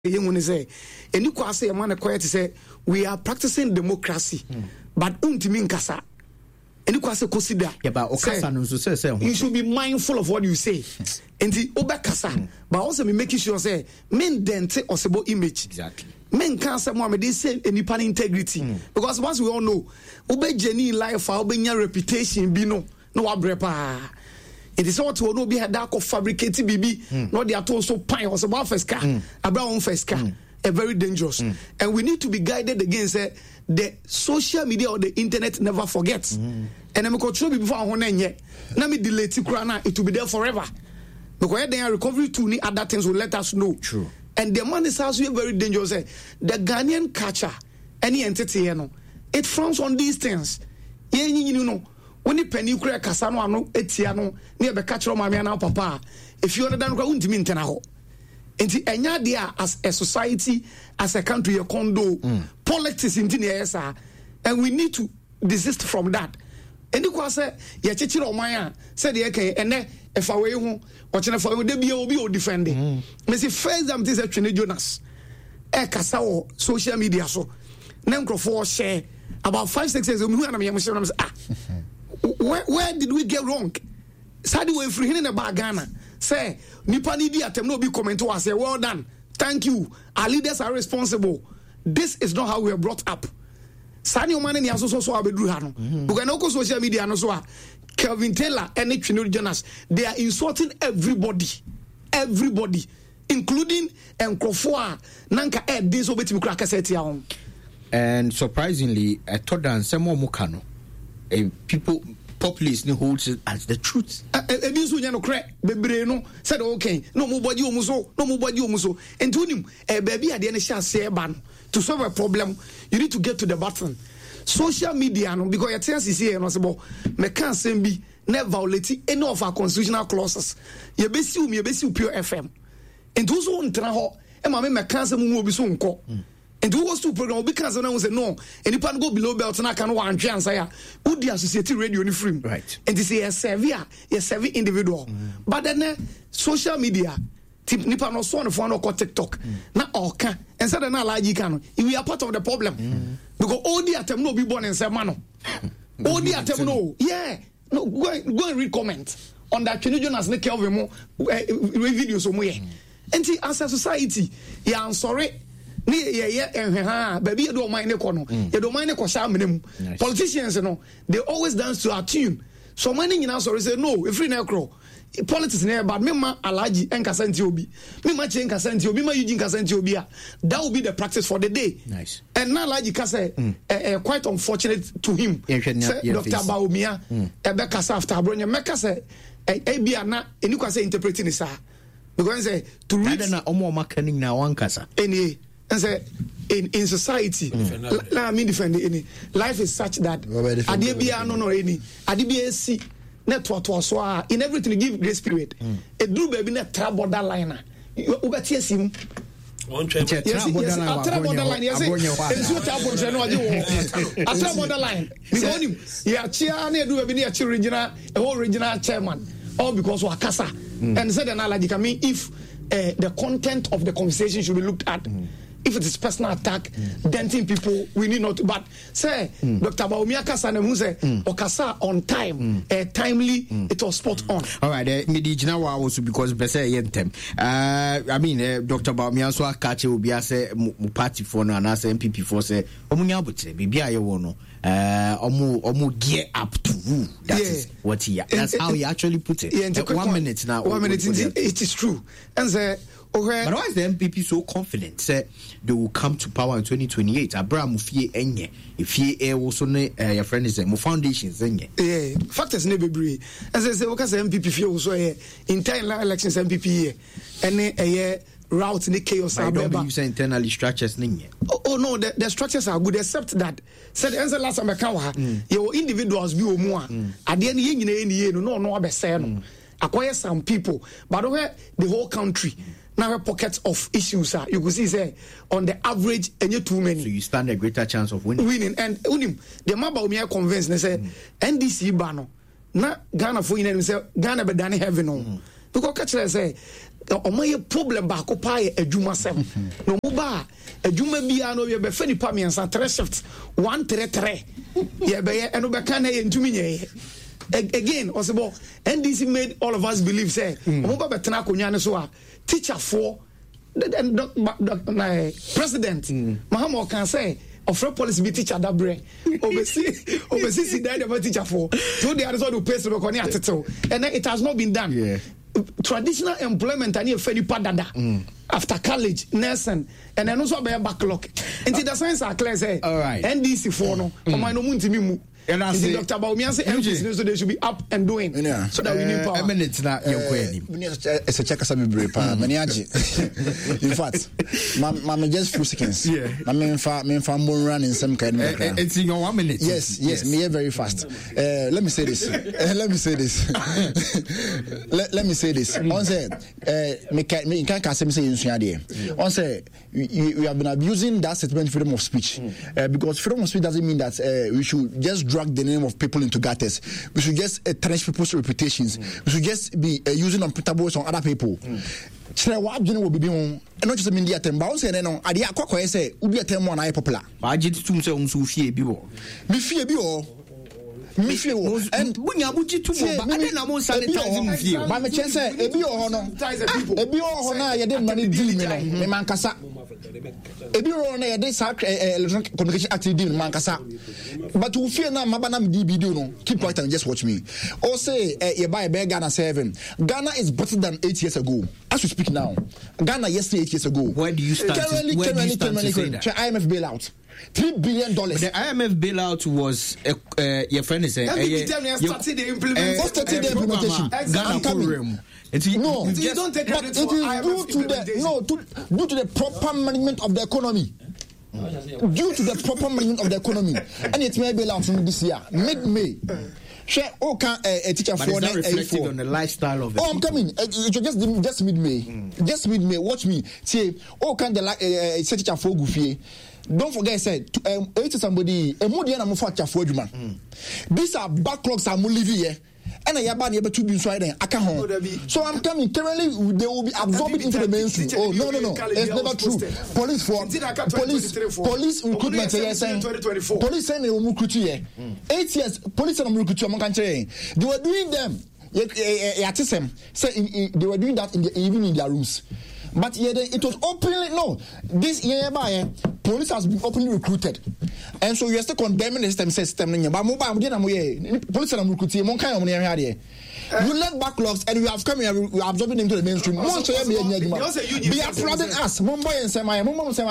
say any kwase e man quiet say we are practicing democracy but untimi nkasa any kwase consider but okasa no so say you should be mindful of what you say and the obekasa but also me making sure say men dente osebo image exactly men can say mo me say any pan integrity because once we all know obejeni life obenya reputation bi no wabrepa. It is all to no be a dark of fabricated BB, not the atom so pine or some first car, a brown first car, a very dangerous. And we need to be guided against the social media or the internet never forgets. And I'm control before I want yet. Let me delay Tikrana, it will be there forever. Because they are recovery to other things will let us know. True. And the man is also very dangerous. The Ghanaian culture, any entity, it frowns on these things. You know. When you penny kura kasano ano etiano near be catch mama na papa if you understand kwa untimi ntena ho enti enya dia as a society as a country a condo politics in esa and we need to desist from that eni kwa say ye chechire oman a say de kan ene efa we hu o chene fa we de bia obi o defend me say first am this Twene Jonas e kasa wo social media so na nkrofo share about 5-6 years we na me say where did we get wrong? Sadi we free in the Ghana. Say, Nipa ni di atem no be comment to us. Say, well done. Thank you. Our leaders are responsible. This is not how we are brought up. Sani omane ni aso so abedru ha no. Because no social media no so Kelvin Taylor and Twene Jonas, they are insulting everybody. Everybody. Including Nkrofo nanka this obetimi kura kaseti ya hon. And surprisingly, I thought that some more mukano. People populace ni holds it as the truth. Ebi so nya no kre bebre no said okay no mo body omuso entunim baby ade na sha se ba no to solve a problem you need to get to the bottom. Social media no because your things is here no say bo me can sem bi never violate any of our constitutional clauses. You besi pure FM entu so ntra ho e ma me can sem mu obi so nko. And who was to program because I say no, and you can go below belt and I can one chance. I would the associated radio in free, right? And this is a severe individual. But then social media, tip nipa no so on phone or TikTok, na oka, and said na large can. We are part of the problem because all the attempt no be born and say mano. All the attempt no, no go and read comment on that. Twene Jonas ne Kelvin mo videos so mo ye. And as a society, I'm sorry. Baby, you don't mind the corner. You don't mind the question. Politicians, they always dance to our tune. So many in our story say no. If we necro, politics near but me ma alaji enkasanti obi, me ma chen kasanti obi, ma Eugene kasanti obi. That will be the practice for the day. Nice. And now alaji kase quite unfortunate to him. Dr. Baumia, ebe kasa after abronya meka say ebia na eni kwase interpreting this because say to read na omo makaning na wan kasa. Any and say in society la me defend any life is such that adebia no any adebia si network to so in everything give grace period e do baby na tra borderline ubeti asim one borderline yes enso ta borderline no aje wo atra borderline because him ya chia na do baby na chia original chairman all because wa kasa and said na like I mean if the content of the conversation should be looked at. If it is personal attack, denting people, we need not. But say, Dr. Baumia Kasa who say, Okasa on time, timely, it was spot on. All right, Medijina also because Bessa yentem. I mean, Dr. Baumia so catch will be as a party for no and as MPP for say, Omunyabute, Bibia Yono, Omu gear up to who. That is what he. That's how he actually put it. 1 minute now. 1 minute, it is true. And say. Okay. But why is the MPP so confident? Say they will come to power in 2028. Abraham Mufie Enye. If he also your friend is more foundations Enye. Yeah, factors never be. As I say, because MPP feel also internal elections MPP and a route in the chaos. I don't believe say internally structures Enye. Oh no, the structures are good except that. Said answer last time I your individuals be more. At the end, you no abeseno. Acquire some people, but over the whole country. Now pockets of issues you could see say on the average and you too many. So you stand a greater chance of winning. And the maba me convinced they say NDC bano na Ghana for in say Ghana be done heaven on. Because catch say omaye problem ba ko pa ye adwuma sem no mo ba adwuma bia no ye be fa nipa miensa 3 shifts 133 ye be ye eno be kan ye ntumi nye again osebo NDC made all of us believe say mo ba betena akonya ne so a teacher for president Mahama can say offer policy be teacher that bre obesi si that the teacher for so they are so to pay so ko ni atetew and it has not been done. Traditional employment and fairly padada after college, nursing, and then also by a backlog. Until the science are clear, say, all right, NDC for no, my no munti and I say, Dr. Baumian say, NDC so they should be up and doing, so that we need power. Minutes not your query. It's a check as a break, Maniaji. In fact, my just few seconds. Yeah, I mean, more running some kind of. It's in your 1 minute. Yes, me very fast. Let me say this. Let me say this. On say, me can't say in Sunyadi. On say, we have been abusing that statement freedom of speech because freedom of speech doesn't mean that we should just drag the name of people into gutters. We should just tarnish people's reputations. We should just be using unprintable on other people. What will be doing? And not just media term, but also, I did a say, would be a term on I popular. I did two songs who fear people. Me fear you. Me feel and when you put it to me, I didn't know sanitizing feel. My chance, a bio honor, you didn't money deal me, Mancasa. A bio honor, they sack electronic communication activity in Mancasa. But who fear now, Mabanam DB do keep quiet and just watch me. Or say, you buy a bear Ghana 7. Ghana is better than 8 years ago. As we speak now, Ghana yesterday 8 years ago. Where do you start? Currently, IMF bailout. $3 billion. But the IMF bailout was your friend is started the implementation. Ghana program. No, you don't take credit for due to the proper management of the economy. Due to the proper management of the economy, and it may bail out from this year, mid-May. Share all can a teacher for that reflected on the lifestyle of the I'm coming. Just mid-May. Just mid-May. Watch me. See, all can the teacher for goofy. Don't forget, I said, somebody, a more than a for man. These are backlogs are more living. And I have able to be inside there. I can't hold. So I'm coming. Currently, they will be absorbed into the mainstream. Oh, no. It's never true. Police recruitment. Police send a recruit here. 8 years, police and recruit. They were doing them. They were doing that even in their rooms. But it was openly this year by police has been openly recruited, and so you are still condemning the system. But police are recruiting. You let backlogs, and we have come here. We are absorbing them to the mainstream. Be applauding us. Mumbai and Semai.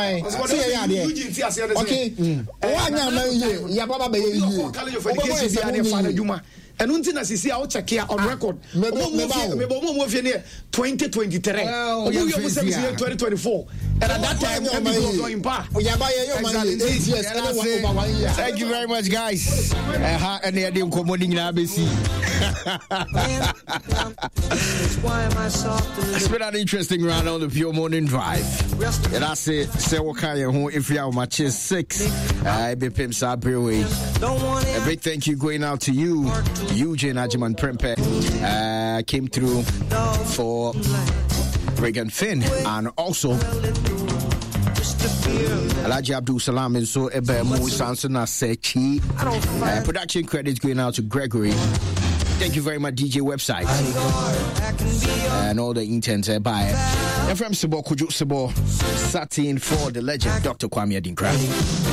Okay. And until I see our check here on record, 2023, 2024, and at that time, was going back. Thank you very much, guys. And they are doing commoding in ABC. It's been an interesting round on the Pure Morning Drive. And I say, if you are match 6, I be Pim Sabri. A big thank you going out to you. Eugene Ajiman Prempe came through for Regan Finn, and also Alaji Abdul Salam and so Ebemu Sansona Sechi. Production credits going out to Gregory. Thank you very much, DJ Website, and all the interns by. And from Sebo Kujuk Sebo, Satin for the legend, Dr. Kwame Adinkra.